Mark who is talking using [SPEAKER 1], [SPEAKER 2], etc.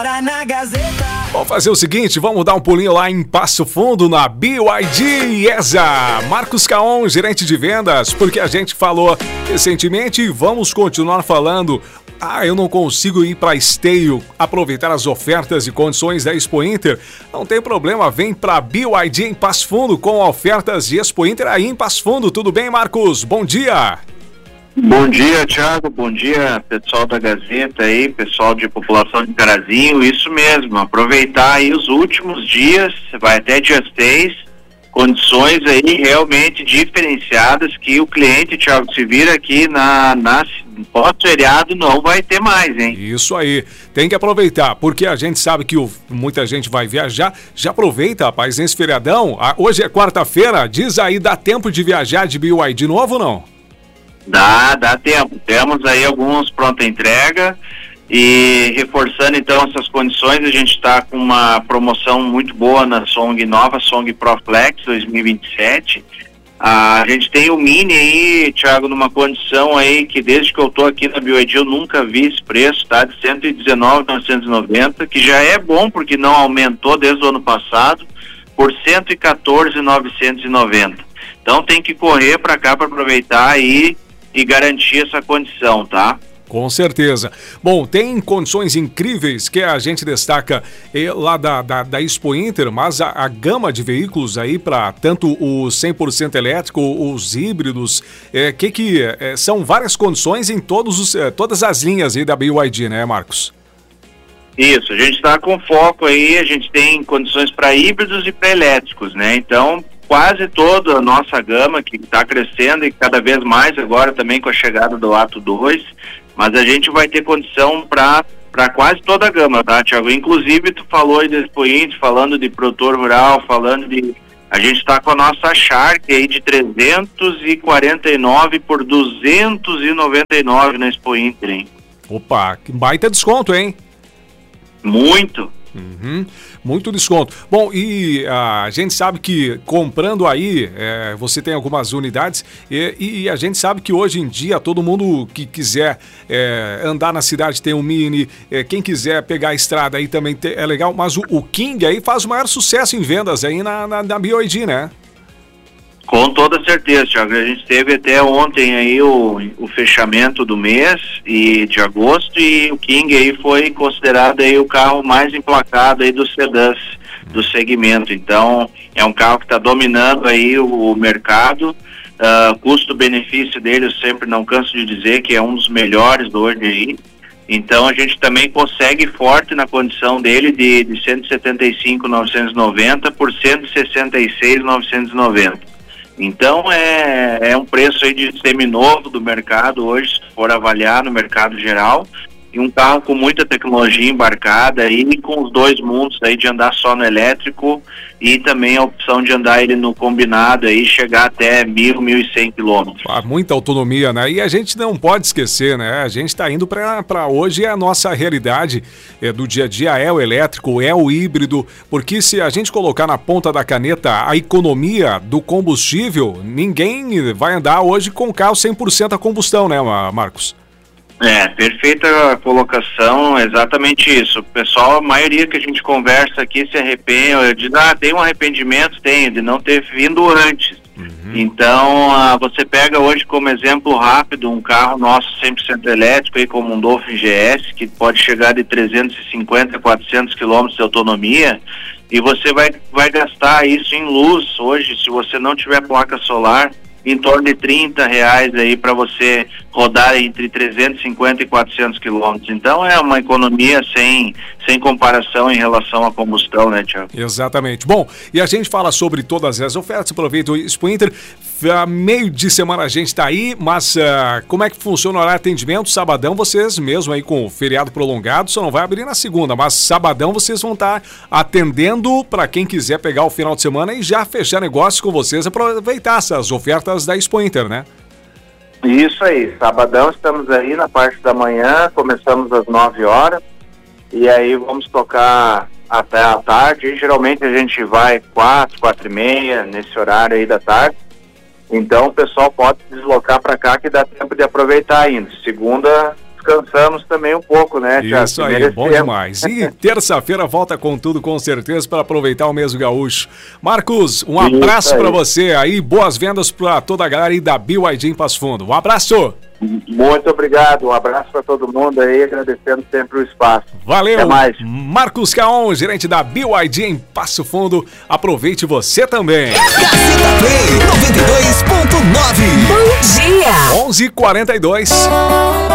[SPEAKER 1] Na Gazeta.
[SPEAKER 2] Vamos fazer o seguinte, vamos dar um pulinho lá em Passo Fundo, na BYD ESA. Marcos Caon, gerente de vendas, porque a gente falou recentemente e vamos continuar falando. Eu não consigo ir para Esteio, aproveitar as ofertas e condições da Expo Inter. Não tem problema, vem para BYD em Passo Fundo com ofertas de Expo Inter aí em Passo Fundo. Tudo bem, Marcos? Bom dia.
[SPEAKER 3] Bom dia, Thiago. Bom dia, pessoal da Gazeta aí, pessoal de população de Carazinho. Isso mesmo, aproveitar aí os últimos dias, vai até dia 6, condições aí realmente diferenciadas que o cliente, Thiago, se vira aqui na pós-feriado não vai ter mais, hein?
[SPEAKER 2] Isso aí, tem que aproveitar, porque a gente sabe que muita gente vai viajar. Já aproveita, rapaz, nesse feriadão. Hoje é quarta-feira, diz aí, dá tempo de viajar de BYD novo ou não?
[SPEAKER 3] Dá tempo. Temos aí alguns pronta entrega e reforçando então essas condições, a gente está com uma promoção muito boa na Song nova, Song Pro Flex 2027. A gente tem o Mini aí, Thiago, numa condição aí que desde que eu tô aqui na BYD eu nunca vi esse preço, tá? De R$119.990, que já é bom porque não aumentou desde o ano passado, por R$114.990. Então tem que correr para cá para aproveitar aí e garantir essa condição, tá?
[SPEAKER 2] Com certeza. Bom, tem condições incríveis que a gente destaca lá da Expo Inter, mas a gama de veículos aí para tanto o 100% elétrico, os híbridos, são várias condições em todas as linhas aí da BYD, né, Marcos?
[SPEAKER 3] Isso, a gente está com foco aí, a gente tem condições para híbridos e para elétricos, né? Então, quase toda a nossa gama que está crescendo e cada vez mais agora também com a chegada do Ato 2, mas a gente vai ter condição para quase toda a gama, tá, Thiago? Inclusive, tu falou aí do Expo Inter, falando de produtor rural, a gente está com a nossa Shark aí de 349 por 299 na Expo Inter, hein?
[SPEAKER 2] Opa, que baita desconto, hein?
[SPEAKER 3] Muito.
[SPEAKER 2] Muito desconto. Bom, e a gente sabe que comprando aí, você tem algumas unidades e a gente sabe que hoje em dia todo mundo que quiser andar na cidade tem um Mini, quem quiser pegar a estrada aí também é legal, mas o King aí faz o maior sucesso em vendas aí na BYD, né?
[SPEAKER 3] Com toda certeza, Thiago. A gente teve até ontem aí o fechamento do mês de agosto e o King aí foi considerado aí o carro mais emplacado aí dos sedãs do segmento. Então, é um carro que está dominando aí o mercado. Custo-benefício dele, eu sempre não canso de dizer que é um dos melhores hoje aí. Então, a gente também consegue forte na condição dele de 175.990 por 166.990. Então é um preço aí de seminovo do mercado hoje, se for avaliar no mercado geral, e um carro com muita tecnologia embarcada e com os dois mundos aí de andar só no elétrico e também a opção de andar ele no combinado aí, chegar até 1.100 quilômetros.
[SPEAKER 2] Muita autonomia, né? E a gente não pode esquecer, né? A gente está indo para hoje, a nossa realidade do dia a dia é o elétrico, é o híbrido, porque se a gente colocar na ponta da caneta a economia do combustível, ninguém vai andar hoje com carro 100% a combustão, né, Marcos?
[SPEAKER 3] Perfeita colocação, exatamente isso. O pessoal, a maioria que a gente conversa aqui se arrepende, diz, tem um arrependimento, de não ter vindo antes. Então, você pega hoje como exemplo rápido um carro nosso 100% elétrico, aí, como um Dolphin GS, que pode chegar de 350 a 400 quilômetros de autonomia, e você vai gastar isso em luz hoje, se você não tiver placa solar, em torno de R$30 aí para você rodar entre 350 e 400 quilômetros. Então é uma economia sem comparação em relação à combustão, né, Thiago?
[SPEAKER 2] Exatamente. Bom, e a gente fala sobre todas as ofertas, aproveita o Expo Inter, meio de semana a gente está aí, mas como é que funciona o horário de atendimento? Sabadão vocês mesmo aí com o feriado prolongado, só não vai abrir na segunda, mas sabadão vocês vão estar atendendo para quem quiser pegar o final de semana e já fechar negócio com vocês, aproveitar essas ofertas da Expo Inter, né?
[SPEAKER 3] Isso aí, sabadão estamos aí na parte da manhã, começamos às 9 horas e aí vamos tocar até a tarde, e geralmente a gente vai 4h30, nesse horário aí da tarde, então o pessoal pode se deslocar para cá que dá tempo de aproveitar ainda. Segunda descansamos também um pouco, né, Thiago?
[SPEAKER 2] Isso aí, bom demais. E terça-feira volta com tudo, com certeza, para aproveitar o mês gaúcho. Marcos, um abraço para você aí, boas vendas para toda a galera aí da BYD em Passo Fundo. Um abraço!
[SPEAKER 3] Muito obrigado, um abraço para todo mundo aí, agradecendo sempre o espaço.
[SPEAKER 2] Valeu!
[SPEAKER 3] Até mais.
[SPEAKER 2] Marcos Caon, gerente da BYD em Passo Fundo, aproveite você também.
[SPEAKER 1] Gazeta Play 92.9.
[SPEAKER 4] Bom dia!
[SPEAKER 2] 11h42.